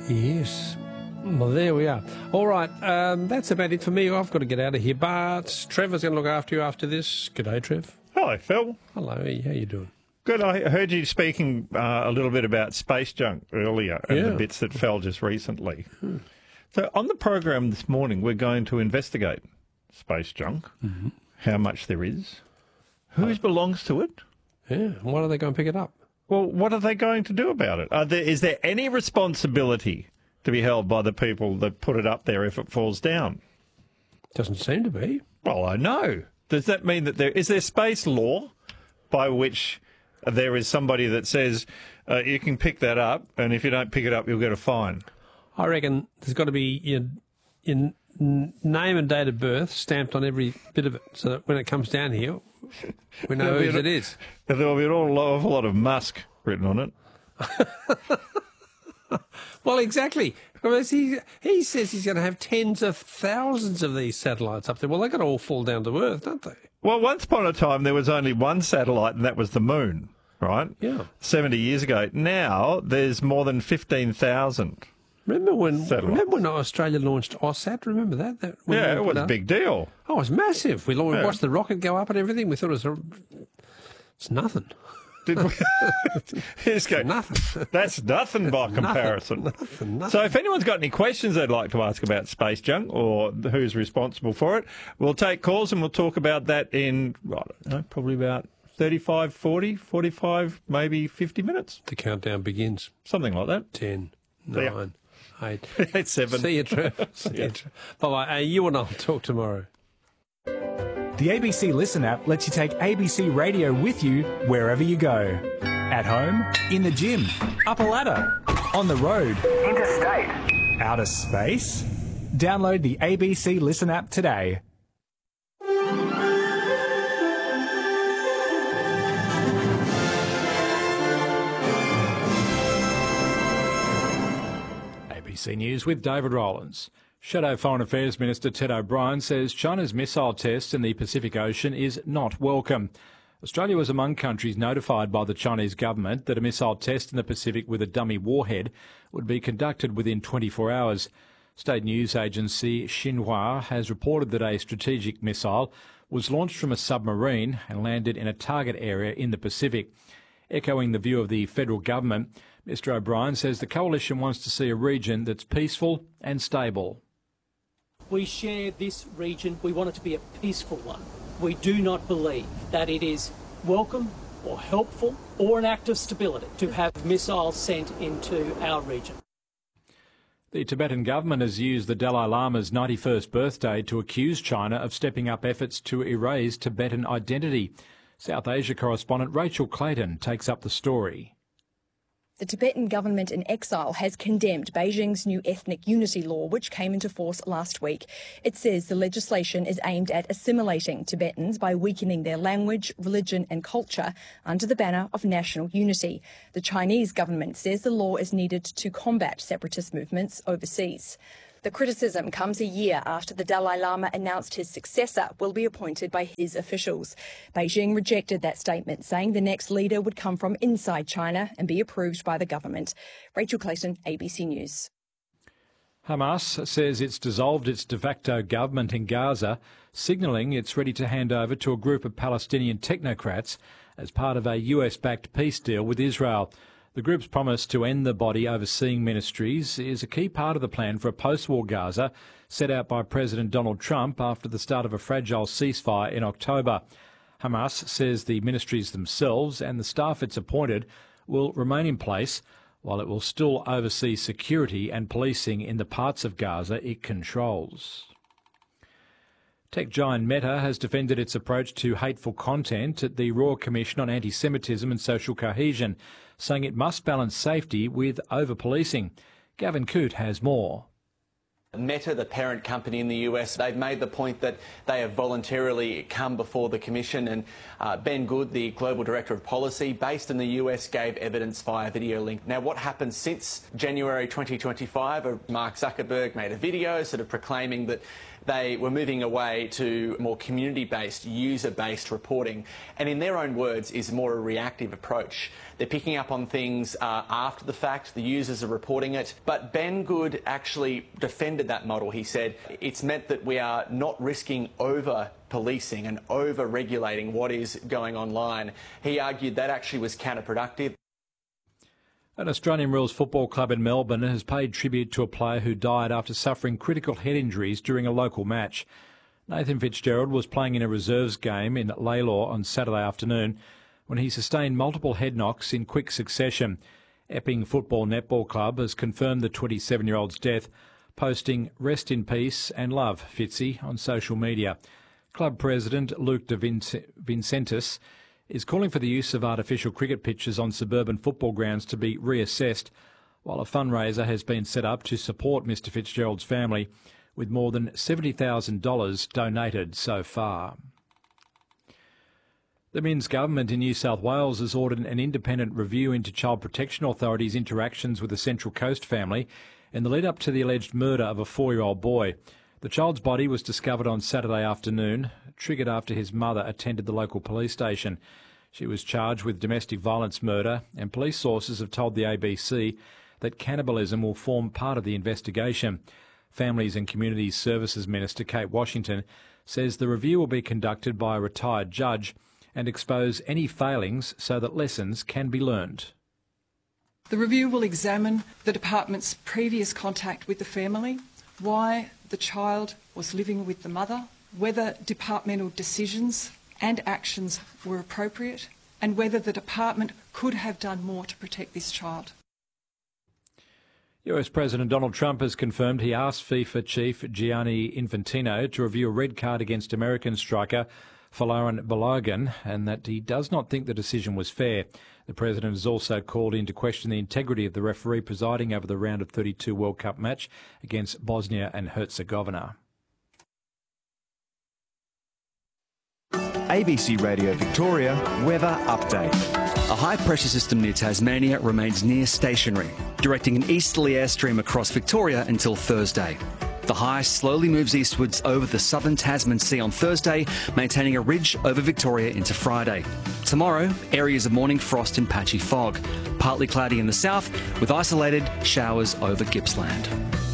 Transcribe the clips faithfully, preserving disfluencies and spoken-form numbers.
Yes. Well, there we are. All right, um, that's about it for me. I've got to get out of here, but Trevor's going to look after you after this. G'day, Trev. Hello, Phil. Hello, how you doing? Good. I heard you speaking uh, a little bit about space junk earlier and Yeah. the bits that fell just recently. Hmm. So on the program this morning, we're going to investigate space junk, mm-hmm. how much there is, whose oh. belongs to it. Yeah, why don't they go and pick it up? Well, what are they going to do about it? Are there, is there any responsibility to be held by the people that put it up there if it falls down? Doesn't seem to be. Well, I know. Does that mean that there is there space law by which there is somebody that says uh, you can pick that up, and if you don't pick it up, you'll get a fine? I reckon there's got to be your, your name and date of birth stamped on every bit of it, so that when it comes down here, we know whose it is. There'll be an awful lot of Musk written on it. Well, exactly. Because he, he says he's going to have tens of thousands of these satellites up there. Well, they've got to all fall down to Earth, don't they? Well, once upon a time, there was only one satellite, and that was the moon, right? Yeah. seventy years ago. Now, there's more than fifteen thousand. Remember when, remember when Australia launched AusSat? Remember that? that yeah, it was a big deal. Oh, it was massive. We, we yeah. watched the rocket go up and everything. We thought it was a, it's nothing. Did we? Just go, nothing. That's nothing by comparison. Nothing, nothing, nothing. So if anyone's got any questions they'd like to ask about space junk or who's responsible for it, we'll take calls and we'll talk about that in, I don't know, probably about thirty-five, forty, forty-five, maybe fifty minutes. The countdown begins. Something like that. Ten, nine, eight. Eight, seven. See you, Trev. See you, Trev. Bye-bye. Uh, you and I'll talk tomorrow. The A B C Listen app lets you take A B C Radio with you wherever you go. At home, in the gym, up a ladder, on the road, interstate, outer space. Download the A B C Listen app today. A B C News with David Rowlands. Shadow Foreign Affairs Minister Ted O'Brien says China's missile test in the Pacific Ocean is not welcome. Australia was among countries notified by the Chinese government that a missile test in the Pacific with a dummy warhead would be conducted within twenty-four hours. State news agency Xinhua has reported that a strategic missile was launched from a submarine and landed in a target area in the Pacific. Echoing the view of the federal government, Mister O'Brien says the coalition wants to see a region that's peaceful and stable. We share this region. We want it to be a peaceful one. We do not believe that it is welcome or helpful or an act of stability to have missiles sent into our region. The Tibetan government has used the Dalai Lama's ninety-first birthday to accuse China of stepping up efforts to erase Tibetan identity. South Asia correspondent Rachel Clayton takes up the story. The Tibetan government in exile has condemned Beijing's new ethnic unity law, which came into force last week. It says the legislation is aimed at assimilating Tibetans by weakening their language, religion and culture under the banner of national unity. The Chinese government says the law is needed to combat separatist movements overseas. The criticism comes a year after the Dalai Lama announced his successor will be appointed by his officials. Beijing rejected that statement, saying the next leader would come from inside China and be approved by the government. Rachel Clayton, A B C News. Hamas says it's dissolved its de facto government in Gaza, signalling it's ready to hand over to a group of Palestinian technocrats as part of a U S-backed peace deal with Israel. The group's promise to end the body overseeing ministries is a key part of the plan for a post-war Gaza set out by President Donald Trump after the start of a fragile ceasefire in October. Hamas says the ministries themselves and the staff it's appointed will remain in place, while it will still oversee security and policing in the parts of Gaza it controls. Tech giant Meta has defended its approach to hateful content at the Royal Commission on Anti-Semitism and Social Cohesion, saying it must balance safety with over-policing. Gavin Coote has more. Meta, the parent company in the U S, they've made the point that they have voluntarily come before the Commission, and uh, Ben Good, the Global Director of Policy, based in the U S, gave evidence via video link. Now, what happened since January twenty twenty-five? Mark Zuckerberg made a video sort of proclaiming that they were moving away to more community-based, user-based reporting, and in their own words, is more a reactive approach. They're picking up on things uh, after the fact, the users are reporting it, but Ben Good actually defended that model. He said it's meant that we are not risking over-policing and over-regulating what is going online. He argued that actually was counterproductive. An Australian Rules Football Club in Melbourne has paid tribute to a player who died after suffering critical head injuries during a local match. Nathan Fitzgerald was playing in a reserves game in Lalor on Saturday afternoon when he sustained multiple head knocks in quick succession. Epping Football Netball Club has confirmed the twenty-seven-year-old's death, posting "Rest in peace and love, Fitzy" on social media. Club president Luke De Vincentis is calling for the use of artificial cricket pitches on suburban football grounds to be reassessed, while a fundraiser has been set up to support Mister Fitzgerald's family, with more than seventy thousand dollars donated so far. The Minns government in New South Wales has ordered an independent review into Child Protection Authority's interactions with the Central Coast family in the lead-up to the alleged murder of a four-year-old boy. The child's body was discovered on Saturday afternoon, triggered after his mother attended the local police station. She was charged with domestic violence murder, and police sources have told the A B C that cannibalism will form part of the investigation. Families and Communities Services Minister Kate Washington says the review will be conducted by a retired judge and expose any failings so that lessons can be learned. The review will examine the department's previous contact with the family, why the child was living with the mother, whether departmental decisions and actions were appropriate, and whether the department could have done more to protect this child. U S President Donald Trump has confirmed he asked FIFA chief Gianni Infantino to review a red card against American striker Folarin Balogun, and that he does not think the decision was fair. The president has also called into question the integrity of the referee presiding over the round of thirty-two World Cup match against Bosnia and Herzegovina. A B C Radio Victoria weather update. A high-pressure system near Tasmania remains near stationary, directing an easterly airstream across Victoria until Thursday. The high slowly moves eastwards over the southern Tasman Sea on Thursday, maintaining a ridge over Victoria into Friday. Tomorrow, areas of morning frost and patchy fog. Partly cloudy in the south, with isolated showers over Gippsland.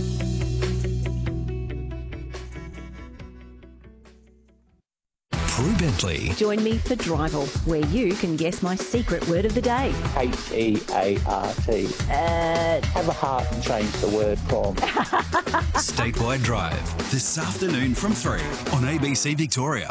Prue Bentley. Join me for Drival, where you can guess my secret word of the day. H E A R T. Uh, Have a heart and change the word from. Statewide Drive, this afternoon from three on A B C Victoria.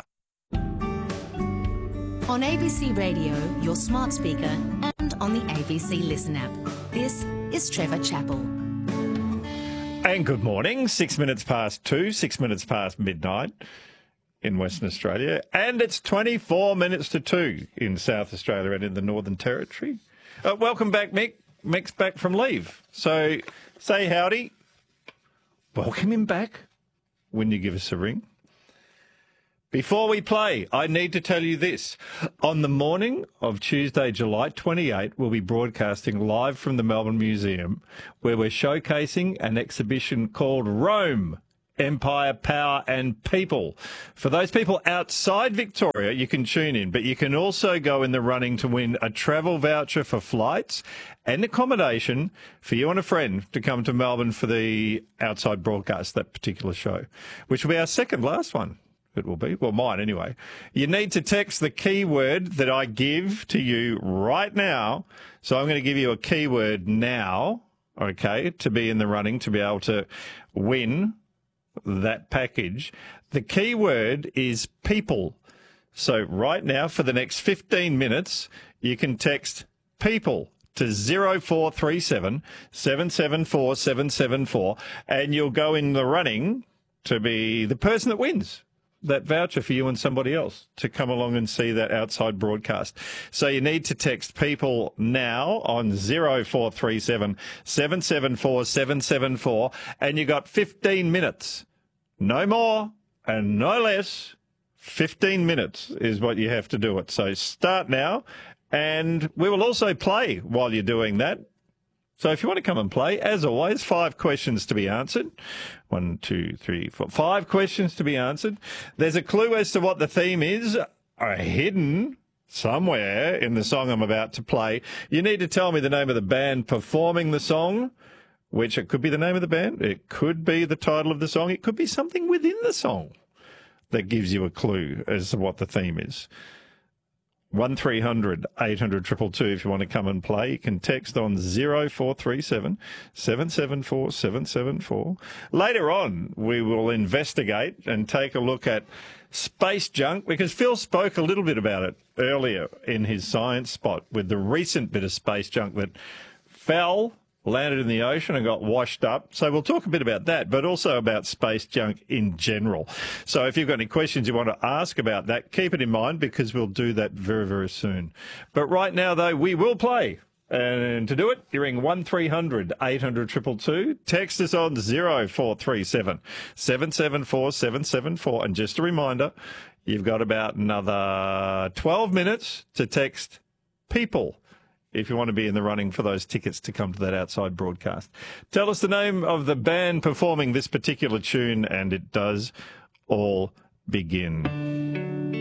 On A B C Radio, your smart speaker, and on the A B C Listen app. This is Trevor Chappell. And good morning. Six minutes past two, six minutes past midnight in Western Australia, and it's twenty-four minutes to two in South Australia and in the Northern Territory. Uh, welcome back, Mick. Mick's back from leave. So say howdy. Welcome him back when you give us a ring. Before we play, I need to tell you this. On the morning of Tuesday, July twenty-eighth, we'll be broadcasting live from the Melbourne Museum, where we're showcasing an exhibition called Rome, Empire, Power and People. For those people outside Victoria, you can tune in, but you can also go in the running to win a travel voucher for flights and accommodation for you and a friend to come to Melbourne for the outside broadcast, that particular show, which will be our second last one. It will be. Well, mine anyway. You need to text the keyword that I give to you right now. So I'm going to give you a keyword now, okay, to be in the running, to be able to win that package. The key word is people. So right now, for the next fifteen minutes, you can text people to zero four three seven, seven seven four, seven seven four, and you'll go in the running to be the person that wins that voucher for you and somebody else to come along and see that outside broadcast. So you need to text people now on zero four three seven, seven seven four, seven seven four, and you got fifteen minutes. No more and no less. fifteen minutes is what you have to do it. So start now, and we will also play while you're doing that. So if you want to come and play, as always, five questions to be answered. One, two, three, four. Five questions to be answered. There's a clue as to what the theme is, uh, hidden somewhere in the song I'm about to play. You need to tell me the name of the band performing the song, which it could be the name of the band, it could be the title of the song, it could be something within the song that gives you a clue as to what the theme is. one three hundred eight hundred two two two if you want to come and play. You can text on zero four three seven seven seven four seven seven four. Later on, we will investigate and take a look at space junk, because Phil spoke a little bit about it earlier in his science spot with the recent bit of space junk that fell, landed in the ocean and got washed up. So we'll talk a bit about that, but also about space junk in general. So if you've got any questions you want to ask about that, keep it in mind, because we'll do that very, very soon. But right now, though, we will play. And to do it, you ring one three hundred eight hundred two two two. Text us on zero four three seven seven seven four seven seven four. And just a reminder, you've got about another twelve minutes to text people if you want to be in the running for those tickets to come to that outside broadcast. Tell us the name of the band performing this particular tune, and it does all begin.